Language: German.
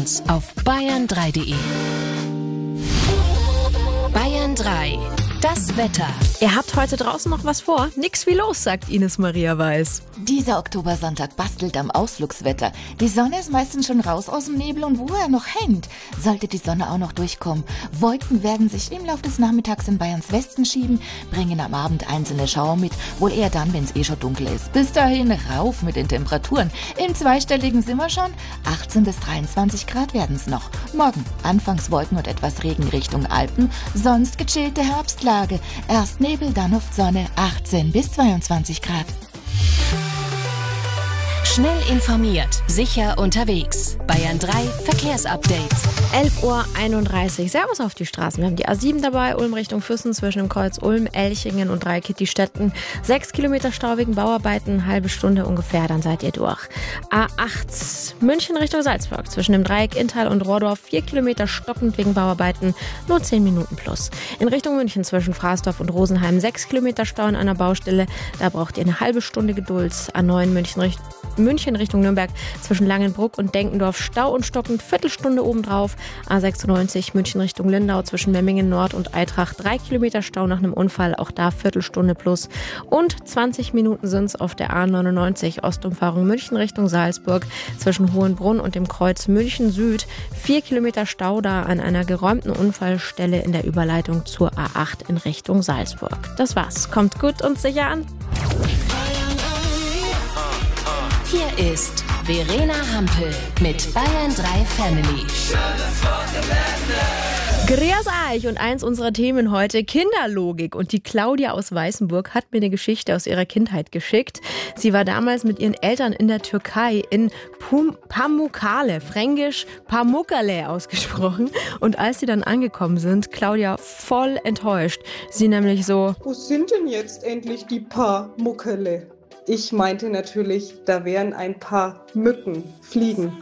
uns auf bayern3.de. Bayern 3. Das Wetter. Ihr habt heute draußen noch was vor? Nix wie los, sagt Ines Maria Weiß. Dieser Oktobersonntag bastelt am Ausflugswetter. Die Sonne ist meistens schon raus aus dem Nebel und wo er noch hängt, sollte die Sonne auch noch durchkommen. Wolken werden sich im Laufe des Nachmittags in Bayerns Westen schieben, bringen am Abend einzelne Schauer mit, wohl eher dann, wenn es schon dunkel ist. Bis dahin rauf mit den Temperaturen. Im zweistelligen sind wir schon. 18 bis 23 Grad werden es noch. Morgen anfangs Wolken und etwas Regen Richtung Alpen, sonst gechillte Herbstlage. Erst Nebel, dann oft Sonne, 18 bis 22 Grad. Schnell informiert, sicher unterwegs. Bayern 3 Verkehrsupdate. 11:31 Uhr. Servus auf die Straßen. Wir haben die A7 dabei, Ulm Richtung Füssen zwischen dem Kreuz Ulm, Elchingen und Dreikitti-Städten. 6 Kilometer Stau wegen Bauarbeiten, eine halbe Stunde ungefähr, dann seid ihr durch. A8 München Richtung Salzburg zwischen dem Dreieck Inntal und Rohrdorf. 4 Kilometer stockend wegen Bauarbeiten, nur 10 Minuten plus. In Richtung München zwischen Fraßdorf und Rosenheim 6 Kilometer Stau an einer Baustelle. Da braucht ihr eine halbe Stunde Geduld. A9 München Richtung Nürnberg zwischen Langenbruck und Denkendorf Stau und stockend, Viertelstunde obendrauf. A96 München Richtung Lindau zwischen Memmingen Nord und Eintracht 3 Kilometer Stau nach einem Unfall, auch da Viertelstunde plus. Und 20 Minuten sind es auf der A99 Ostumfahrung München Richtung Salzburg zwischen Hohenbrunn und dem Kreuz München Süd. 4 Kilometer Stau da an einer geräumten Unfallstelle in der Überleitung zur A8 in Richtung Salzburg. Das war's. Kommt gut und sicher an. Hier ist Verena Hampel mit Bayern 3 Family. Grüß euch und eins unserer Themen heute, Kinderlogik. Und die Claudia aus Weißenburg hat mir eine Geschichte aus ihrer Kindheit geschickt. Sie war damals mit ihren Eltern in der Türkei in Pamukkale, fränkisch Pamukkale ausgesprochen. Und als sie dann angekommen sind, Claudia voll enttäuscht. Sie nämlich so: Wo sind denn jetzt endlich die paar Muckele? Ich meinte natürlich, da wären ein paar Mücken, Fliegen